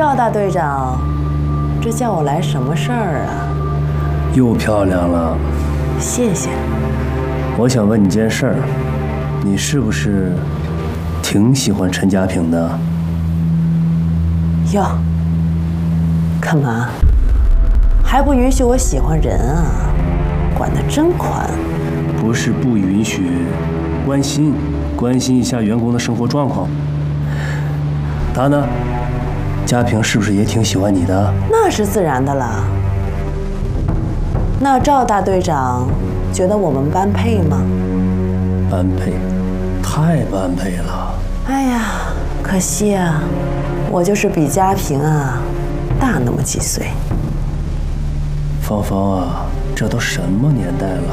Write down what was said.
赵大队长，这叫我来什么事儿啊？ 又漂亮了， 谢谢。 我想问你件事儿，你是不是挺喜欢陈家平的？ 哟，干嘛？还不允许我喜欢人啊？管得真宽。 不是不允许，关心一下员工的生活状况。他呢？家平是不是也挺喜欢你的？ 那是自然的了。那赵大队长觉得我们般配吗？ 般配，太般配了。 哎呀，可惜啊，我就是比家平啊大那么几岁。 芳芳啊，这都什么年代了，